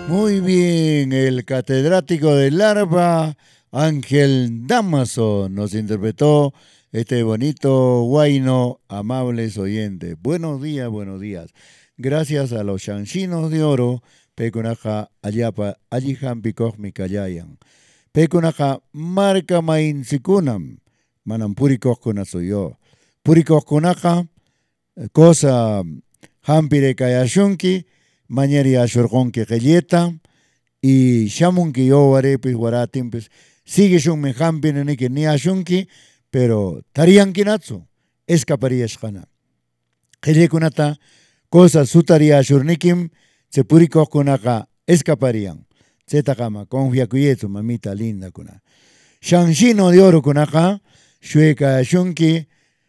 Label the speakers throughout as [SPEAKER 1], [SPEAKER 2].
[SPEAKER 1] Muy bien, el catedrático de Larva, Ángel Damaso, nos interpretó este bonito guayno, amables oyentes. Buenos días, buenos días. Gracias a los chanchinos de oro, Pecunaja Ayapa, Allihampi Cosmicayayan. Pecunaja Marca Main Sikunam, Manam Puricoscuna soy yo. Puricoscunaja, cosa Hampire Kayashunki, Mañeri Ashurgonki Gelleta, y Shamunki yo Warepis Waratimpis, sigue shun me Hampin ni Ashunki, pero Tarian Kinatsu, escaparía Shana. Gellekunata, cosa sutaria Ashurnikim, se puricos kunaka, escaparían. Zetakama, confia cuyetu, mamita linda kuna. Shanshino de oro kunaka, Shueka Ashunki,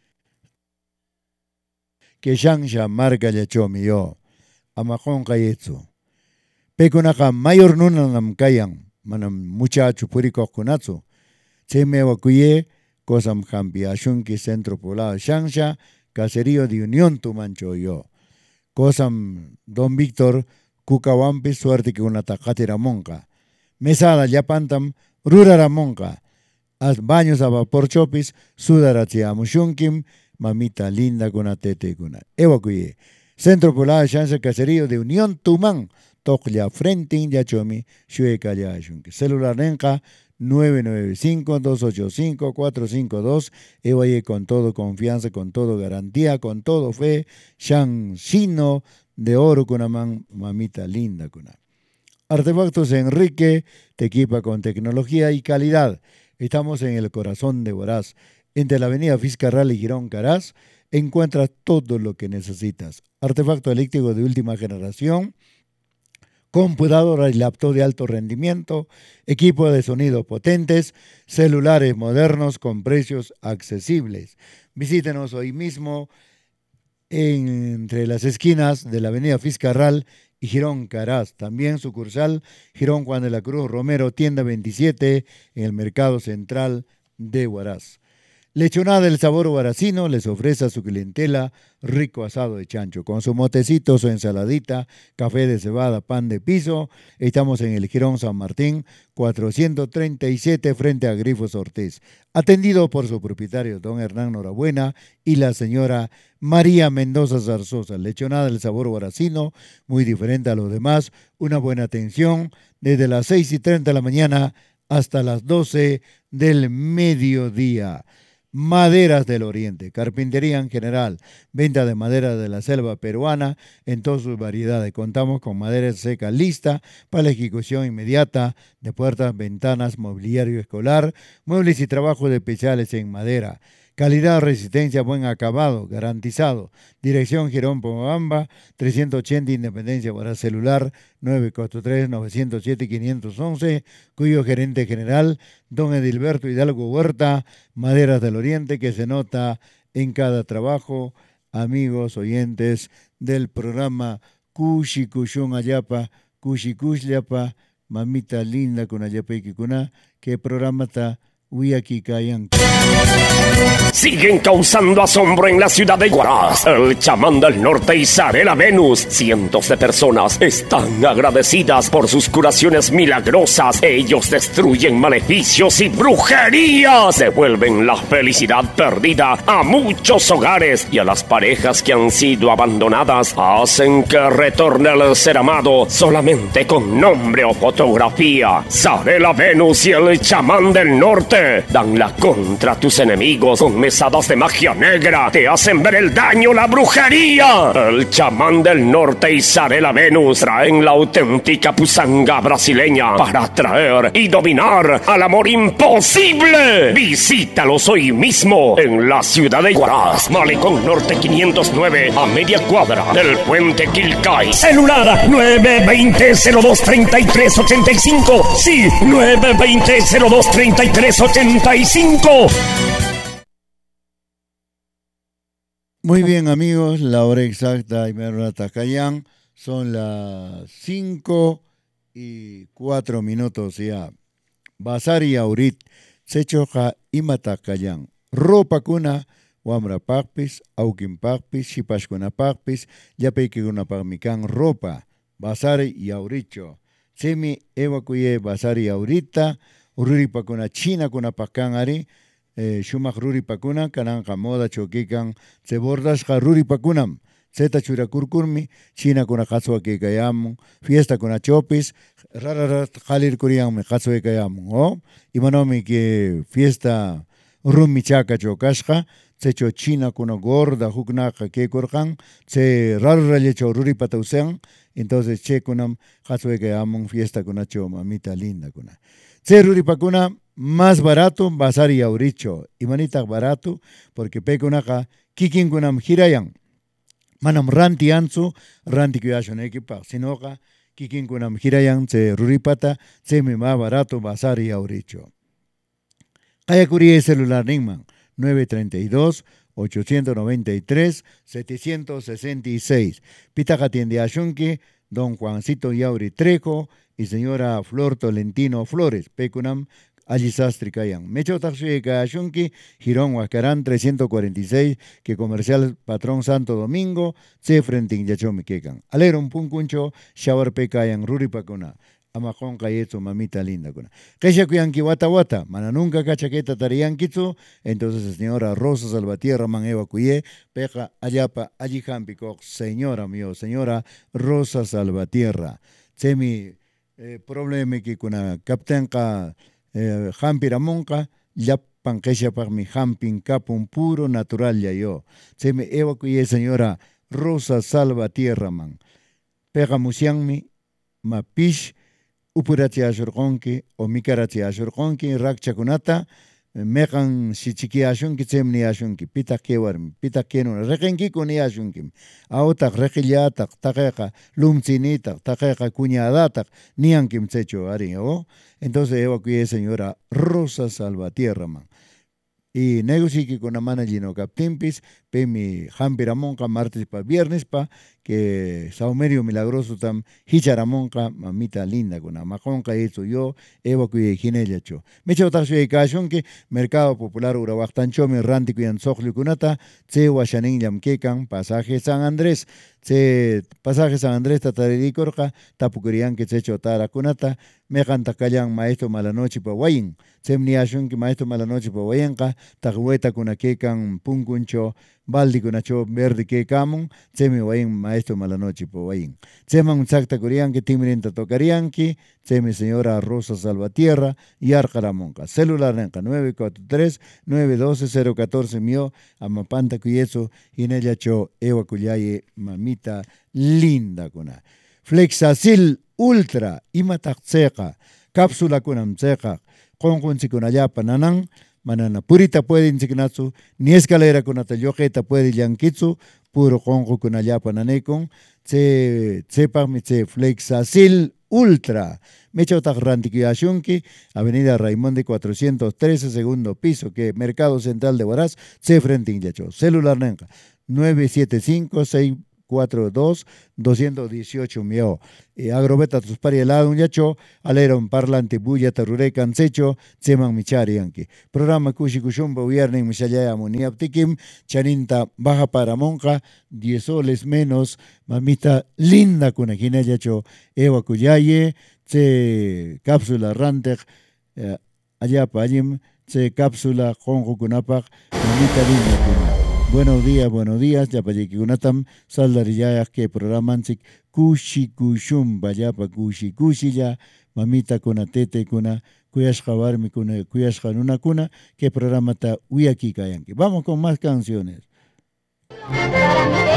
[SPEAKER 1] que Shansha marca yachomi yo. Amajón kayetsu. Pekunaka mayor nunanam kayan, manam muchacho purikos kunatsu. Cheme wakuye, cosam jampi ashunki centro poblado Shansha, caserío de Unión Tumancho yo. Cosam Don Víctor, Cucawampi, suerte que una tajatira monca. Mesada yapantam, rurara monca. Haz baños a vapor chopis, sudaratia mushunkim, mamita linda con tete kuna. Ewakuye. Centro Poblado Chance Caserío de Unión Tumán, Toclia Frentin Yachomi, Shueca Yashunki. Celular Nenca 995-285-452. Ewaye con todo confianza, con todo garantía, con todo fe. Shanshino de oro kunaman, mamita linda kuna. Artefactos Enrique te equipa con tecnología y calidad. Estamos en el corazón de Huaraz, entre la avenida Fiscarral y Girón Caraz. Encuentras todo lo que necesitas. Artefacto eléctrico de última generación, computadora y laptop de alto rendimiento, equipo de sonido potentes, celulares modernos con precios accesibles. Visítenos hoy mismo entre las esquinas de la avenida Fiscarral y Girón Caraz. También sucursal Girón Juan de la Cruz Romero, tienda 27, en el Mercado Central de Huaraz. Lechonada del sabor huaracino les ofrece a su clientela rico asado de chancho, con su motecito, su ensaladita, café de cebada, pan de piso. Estamos en el Girón San Martín, 437, frente a Grifos Ortiz. Atendido por su propietario, don Hernán Norabuena, y la señora María Mendoza Zarzosa. Lechonada del sabor huaracino, muy diferente a los demás. Una buena atención desde las 6:30 de la mañana hasta las 12 del mediodía. Maderas del Oriente, carpintería en general, venta de madera de la selva peruana en todas sus variedades. Contamos con madera seca lista para la ejecución inmediata de puertas, ventanas, mobiliario escolar, muebles y trabajos especiales en madera. Calidad, resistencia, buen acabado, garantizado. Dirección Girón Pomabamba, 380 Independencia, Huaraz. Celular 943-907-511, cuyo gerente general, don Edilberto Hidalgo Huerta. Maderas del Oriente, que se nota en cada trabajo. Amigos oyentes del programa Kushi Kushun Ayapa, Kushi Kushyapa, mamita linda con Ayapa y Kikuna, que programa está Uyaki Kayan.
[SPEAKER 2] Siguen causando asombro en la ciudad de Huaraz. El chamán del norte y Zarela Venus. Cientos de personas están agradecidas por sus curaciones milagrosas. Ellos destruyen maleficios y brujerías. Devuelven la felicidad perdida a muchos hogares y a las parejas que han sido abandonadas. Hacen que retorne el ser amado solamente con nombre o fotografía. Zarela Venus y el chamán del norte dan la contra tus enemigos con mesadas de magia negra. Te hacen ver el daño, la brujería. El chamán del norte y Zarela Venus traen la auténtica pusanga brasileña para atraer y dominar al amor imposible. Visítalos hoy mismo en la ciudad de Huaraz, Malecón Norte 509, a media cuadra del puente Quilcay. Celular 920-02-3385. Sí, 920-02-3385.
[SPEAKER 1] Muy bien, amigos, la hora exacta y Merna Tacayán son las 5:04 ya. Basari Aurit, Sechoja y Matacayán. Ropa cuna, Wamra Pacpis, Aukin Pacpis, Shipashkuna Pacpis, Yapeikuna Pagmican, ropa, Basari y Auricho. Semi evacuye basari ahorita, ruripakuna china kuna pakangari, shumak ruripakuna, kananka moda chokikan, se bordashka ruripakunam. Zeta churakurkurmi, china kuna kaswa que kayamun, fiesta kuna chopis, rara jalir kuriam kaswa kayamun, oh, imanomi que fiesta rumi chaka chokashka, secho china kuna gorda huknaka que korkan, se rara lecho ruripatausen, entonces che kunam kaswa kayamun fiesta kuna cho mamita linda kuna. Se ruripakuna más barato, basari auricho, imanita barato, porque pekunaka kikin kunam hirayan. Manam ranti ansu, ranti kuyashon equipa, sinoka, kikin kunam hirayan, se ruripata, se me más barato, basari auricho. Kaya kurie celular ningman, 932-893-766. Pitaka tiende ashunki, don Juancito Yauri Trejo y señora Flor Tolentino Flores, pecunam, Allisastri Kayan. Mecho Taxi Kayashunki, Girón Huascarán 346, que comercial Patrón Santo Domingo, se frente en Yachomi Kekan. Aleron Punkuncho, Shawar Pekayan, Ruri Pacuna. Amajón Kayeto, mamita linda kuna. Kesha Kuyanki Wata, mana nunca cachaqueta tariankitsu, entonces señora Rosa Salvatierra man evacué, peja Ayapa, Allijampicok, señora mío, señora Rosa Salvatierra. Semi problema que kuna captenka Hampiramonka, Yapan Kesha para mi Hampin Capun puro natural ya yo. Semi evacué señora Rosa Salvatierra man. Peja musianmi, mapish, upurati ashurkonki o mikarati ashurkonki rakchakunata mekan shichiki ashunki tsemni ashunki pita kewarmi pita kenuna rekenki kuni ashunki autak rekillatak takeka lumtsinitak takeka cuñadatak niankim tsecho ari o entonces evacué señora Rosa Salvatierra man y negocique con la mano lleno captimpis, pe mi jampiramonca martes pa viernes pa, que saumerio milagroso tam, hicharamonca, mamita linda, con amaconca eso yo, evacué ginella cho. Me echa otra suecación que Mercado Popular Urabactancho, mi rantico y anzoclio kunata, tse washanin yam kekan, pasaje San Andrés, tse pasaje San Andrés tatariricorca, tapucurian que tse chotara kunata, me canta callan maestro malanoche pa wayin, tsemni ashun que maestro malanoche pa wayanka, tagueta kuna kekan punkuncho, baldi kuna cho verde que kamun, tsemi wayin maestro malanoche pa wayin. Tseman sakta kurian que timrinta tocarianki, tsemi señora Rosa Salvatierra, y Arcaramonca. Celular nenka 943-912-014 mío, amapanta cuyeso, y en ella cho ewa cuyaye mamita linda kuna. Flexacil Ultra, imataktseka, cápsula kunamtseka, konkunsi kunayapa nanang, manana purita puede insignatsu, ni escalera kunatayojeta puede yankitsu, puro konku kunayapa nanekon, tsepa tse Flexacil Ultra. Mechotak Rantiquiashunki, Avenida Raimonde 413, segundo piso, que Mercado Central de Huaraz, se frente en Yacho. Celular nenka, 975-642-218 mio. Agrobeta tus pari helado un yacho, aleron parlante buya tarure cansecho, tseman michari anki. Programa kushi kushumba viernes mishallaya muniaptikim, chaninta baja para monja, 10 soles menos, mamita linda kuna kina yacho, ewa kuyaye, tse cápsula rantek, allá pa allim, tse cápsula jonjo kunapak, mamita linda kuna. Buenos días, ya para que unatam saldariyaya que programan sik kushi kushum vaya pa kushi ya mamita kuna tete kuna kuyashka warmi kuna kuyashka nuna kuna que programa ta uyaki kayanki. Vamos con más canciones.